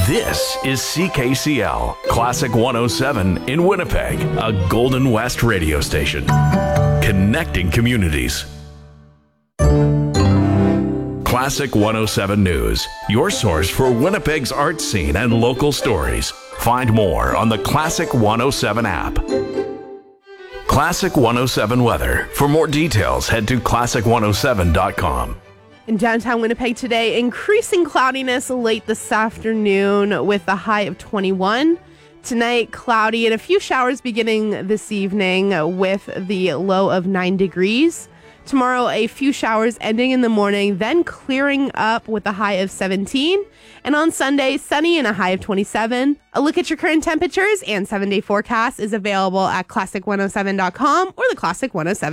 This is CKCL, Classic 107 in Winnipeg, a Golden West radio station. Connecting communities. Classic 107 News, your source for Winnipeg's art scene and local stories. Find more on the Classic 107 app. Classic 107 weather. For more details, head to classic107.com. In downtown Winnipeg today, increasing cloudiness late this afternoon with a high of 21. Tonight, cloudy and a few showers beginning this evening with the low of 9 degrees. Tomorrow, a few showers ending in the morning, then clearing up with a high of 17. And on Sunday, sunny and a high of 27. A look at your current temperatures and 7-day forecast is available at classic107.com or the Classic 107